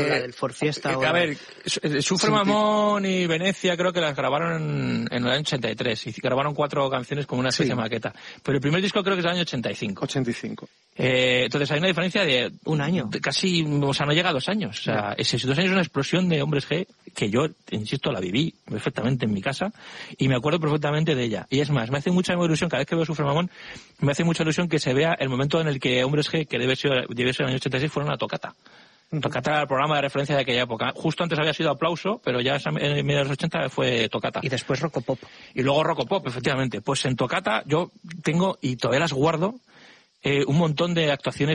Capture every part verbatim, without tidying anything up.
La del For Fiesta. Eh, a ver, Sufre Mamón y Venecia creo que las grabaron en, en el año ochenta y tres. Y grabaron cuatro canciones como una especie sí. de maqueta. Pero el primer disco creo que es del año ochenta y cinco. ochenta y cinco. Eh, entonces hay una diferencia de... Un año. De casi, o sea, no llega a dos años. O sea, esos dos años es una explosión de hombres G que yo, insisto, la viví perfectamente en mi casa y me acuerdo perfectamente de ella. Y es más, me hace mucha ilusión, cada vez que veo Sufre Mamón, me hace mucha ilusión que se vea el momento en el que hombres G, que debe ser, debe ser en el año ochenta y seis, fueron a Tocata. Tocata era el programa de referencia de aquella época. Justo antes había sido Aplauso, pero ya en medio de los ochenta fue Tocata. Y después Rocopop. Y luego Rocopop, efectivamente. Pues en Tocata yo tengo, y todavía las guardo, eh, un montón de actuaciones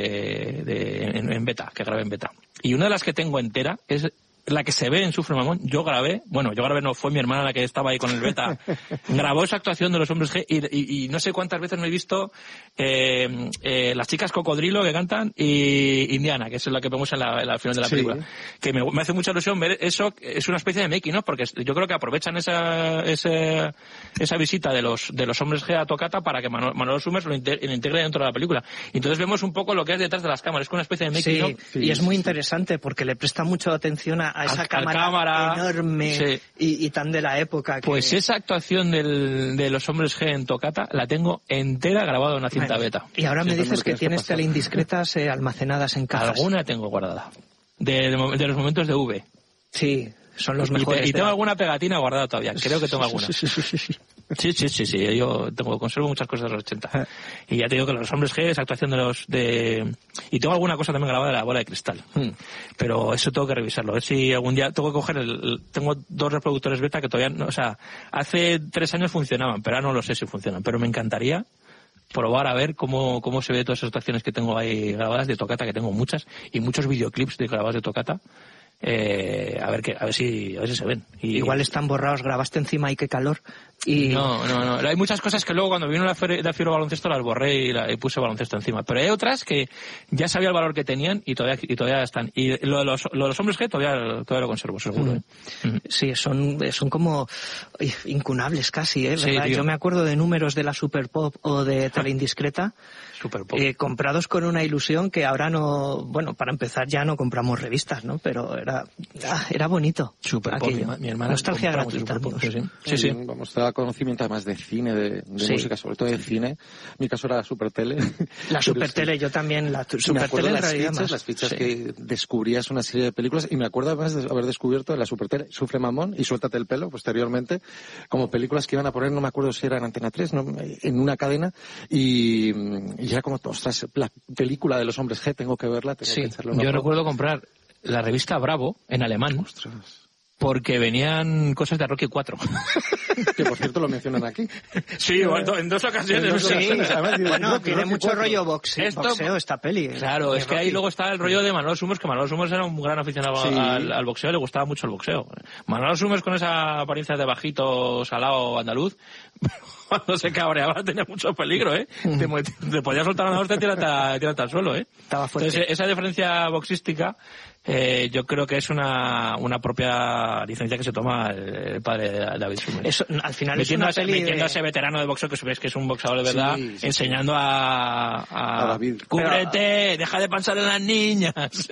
de, de en, en beta, que grabé en beta. Y una de las que tengo entera es la que se ve en Sufre Mamón. Yo grabé, bueno, yo grabé, no, fue mi hermana la que estaba ahí con el beta, grabó esa actuación de los hombres G y, y, y no sé cuántas veces me he visto eh, eh, las chicas Cocodrilo que cantan y Indiana, que es la que vemos en la, en la final de la película. Sí. Que me, me hace mucha ilusión ver eso, es una especie de making, ¿no? Porque yo creo que aprovechan esa esa, esa visita de los de los hombres G a Tocata para que Manolo, Manolo Summers lo, integre, lo integre dentro de la película. Y entonces vemos un poco lo que es detrás de las cámaras, es una especie de making, sí, ¿no? Sí, y es muy interesante porque le presta mucha atención a a esa al, cámara, al cámara enorme sí. y, y tan de la época. Que... Pues esa actuación del, de los hombres G en Tocata la tengo entera grabada en una cinta bueno, beta. Y ahora sí, me dices que tienes teleindiscretas eh, almacenadas en cajas. Alguna tengo guardada. De, de, de los momentos de V. Sí, son los mejores. Y, te, y tengo la... alguna pegatina guardada todavía. Creo que tengo alguna. Sí, sí, sí, sí. Sí, sí, sí, sí, yo tengo, conservo muchas cosas de los ochenta. Y ya te digo que los hombres G es actuación de los de... Y tengo alguna cosa también grabada de la Bola de Cristal. Hmm. Pero eso tengo que revisarlo. A ver si algún día tengo que coger el... Tengo dos reproductores beta que todavía no... O sea, hace tres años funcionaban, pero ahora no lo sé si funcionan. Pero me encantaría probar a ver cómo, cómo se ve todas esas actuaciones que tengo ahí grabadas de Tocata, que tengo muchas, y muchos videoclips de grabados de Tocata. Eh, a ver que a ver si a ver si se ven y, igual están borrados, grabaste encima y qué calor y no no no hay muchas cosas que luego cuando vino la feria de Fiero Baloncesto las borré y, la, y puse baloncesto encima, pero hay otras que ya sabía el valor que tenían y todavía y todavía están, y lo de los, lo de los hombres G todavía todavía lo conservo seguro. Mm. ¿eh? Sí, son son como incunables casi, ¿eh? ¿verdad? Sí, yo me acuerdo de números de la Super Pop o de Teleindiscreta Super Pop. Eh, comprados con una ilusión que ahora no, bueno, para empezar ya no compramos revistas, ¿no? Pero era era bonito. Super Pop, mi, mi hermana nostalgia gratuita. Pop, sí, sí. Sí, sí. Vamos, te da conocimiento además de cine, de, de sí. música, sobre todo de cine. En mi caso era la Super Tele. La Super Tele, sí. yo también, la Super Tele en las realidad fichas, más. las fichas sí. que descubrías una serie de películas, y me acuerdo además de haber descubierto en la Super Tele Sufre Mamón y Suéltate el pelo, posteriormente, como películas que iban a poner, no me acuerdo si era en Antena tres, ¿no? En una cadena, y, y era como, ostras, la película de los hombres G, tengo que verla, tengo sí. que echarle una Yo foto. recuerdo comprar la revista Bravo, en alemán, ostras. Porque venían cosas de Rocky cuatro. Que por cierto lo mencionan aquí. Sí, bueno, en dos ocasiones. En dos sí. ocasiones. Además, bueno, Rocky, tiene Rocky mucho cuatro. Rollo boxeo, Esto, boxeo esta peli. Claro, es que Rocky. Ahí luego está el rollo de Manolo Summers, que Manolo Summers era un gran aficionado sí. al, al boxeo, le gustaba mucho el boxeo. Manolo Summers con esa apariencia de bajito, salado, andaluz, cuando se cabreaba tenía mucho peligro, ¿eh? Mm. Te, te podías soltar una hostia y tirarte, tirarte al suelo, ¿eh? Estaba fuerte. Entonces, esa diferencia boxística, eh, yo creo que es una, una propia licencia que se toma el, el padre de David Summers. Eso, al final metiendo es una a, peli metiendo de... a ese veterano de boxeo que sabéis que es un boxeador de verdad, sí, sí, enseñando a, a, a David. Cúbrete, Pero, deja de pensar en las niñas.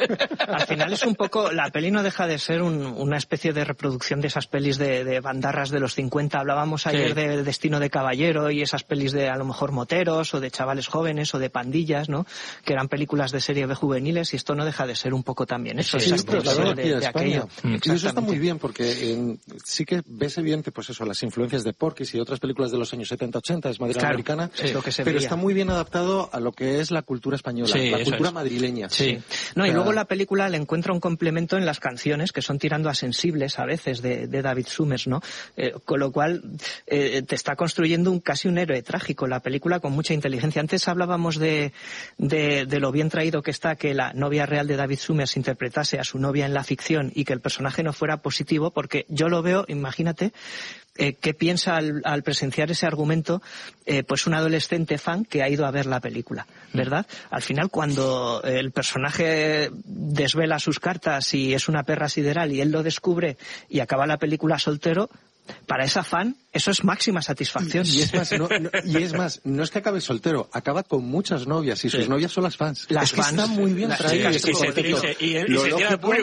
Al final es un poco, la peli no deja de ser un, una especie de reproducción de esas pelis de, de bandarras de los cincuenta. Hablábamos ayer sí. de Destino de Caballero y esas pelis de a lo mejor moteros o de chavales jóvenes o de pandillas, ¿no? Que eran películas de serie B juveniles, y esto no deja de ser un poco también eso. Sí, sí, de, de, de aquello. Mm. Y eso está muy bien porque en, sí que ves evidente pues eso, las influencias de Porky's y otras películas de los años setenta ochenta, es Madrid claro, americana, es lo que se pero veía. Está muy bien adaptado a lo que es la cultura española, sí, la cultura es. madrileña. Sí. No, o sea, y luego la película le encuentra un complemento en las canciones que son tirando a sensibles a veces de, de David Summers, ¿no? Eh, con lo cual eh, te está construyendo un casi un héroe trágico la película con mucha inteligencia. Antes hablábamos de, de, de lo bien traído que está que la novia real de David Summers interpretase a su novia en la ficción y que el personaje no fuera positivo, porque yo lo veo, imagínate, eh, qué piensa al, al presenciar ese argumento, eh, pues un adolescente fan que ha ido a ver la película, ¿verdad? Al final, cuando el personaje desvela sus cartas y es una perra sideral y él lo descubre y acaba la película soltero, Para esa fan, eso es máxima satisfacción. Y es más, no, no, y es más, no es que acabe soltero, acaba con muchas novias y sus sí. novias son las fans. Las es que fans, está muy bien las traído. chicas y se, y se, y, y se tira al público.